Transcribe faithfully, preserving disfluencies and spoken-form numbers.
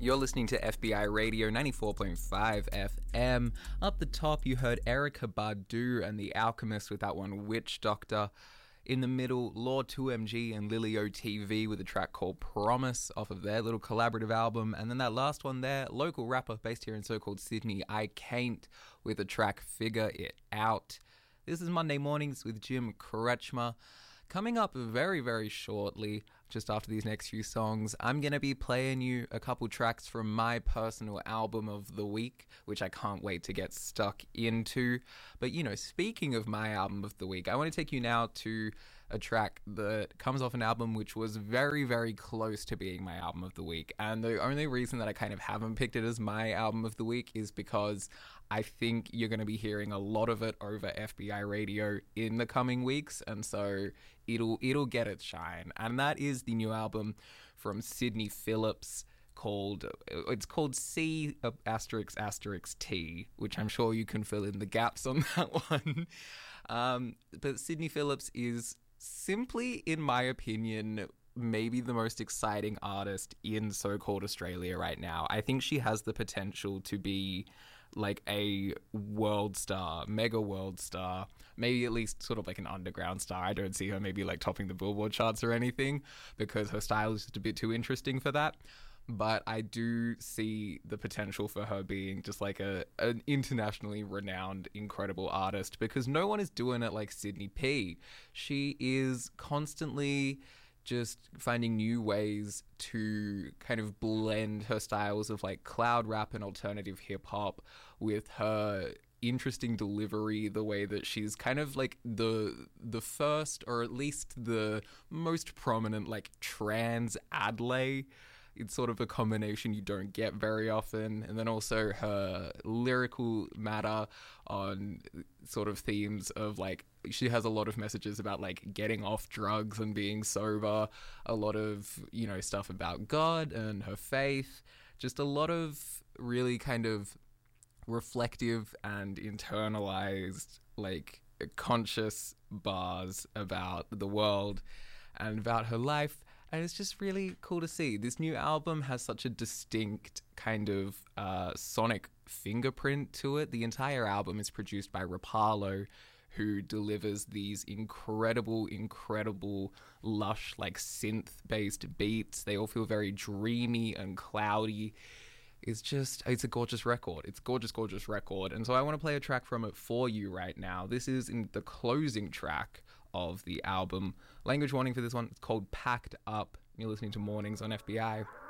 You're listening to F B I Radio ninety-four point five F M. Up the top, you heard Erykah Badu and The Alchemist with that one, Witch Doctor. In the middle, Lord two M G and Lily O T V with a track called Promise off of their little collaborative album. And then that last one there, local rapper based here in so-called Sydney, I Can't, with the track Figure It Out. This is Monday Mornings with Jim Kretschmer. Coming up very, very shortly, just after these next few songs, I'm going to be playing you a couple tracks from my personal album of the week, which I can't wait to get stuck into. But, you know, speaking of my album of the week, I want to take you now to a track that comes off an album which was very, very close to being my album of the week. And the only reason that I kind of haven't picked it as my album of the week is because I think you're going to be hearing a lot of it over F B I Radio in the coming weeks. And so it'll it'll get its shine. And that is the new album from Sydney Phillips called, it's called C asterisk asterisk T, which I'm sure you can fill in the gaps on that one. Um, but Sydney Phillips is simply, in my opinion, maybe the most exciting artist in so-called Australia right now. I think she has the potential to be like a world star, mega world star, maybe at least sort of like an underground star. I don't see her maybe like topping the Billboard charts or anything because her style is just a bit too interesting for that. But I do see the potential for her being just like a an internationally renowned, incredible artist because no one is doing it like Sydney P. She is constantly just finding new ways to kind of blend her styles of like cloud rap and alternative hip hop with her interesting delivery, the way that she's kind of like the the first or at least the most prominent like trans adlay. It's sort of a combination you don't get very often. And then also her lyrical matter on sort of themes of like, she has a lot of messages about like getting off drugs and being sober, a lot of, you know, stuff about God and her faith, just a lot of really kind of reflective and internalized, like conscious bars about the world and about her life. And it's just really cool to see. This new album has such a distinct kind of uh, sonic fingerprint to it. The entire album is produced by Rapallo, who delivers these incredible, incredible, lush, like synth-based beats. They all feel very dreamy and cloudy. It's just, it's a gorgeous record. It's a gorgeous, gorgeous record. And so I want to play a track from it for you right now. This is in the closing track of the album. Language warning for this one, it's called Packed Up. You're listening to Mornings on F B I.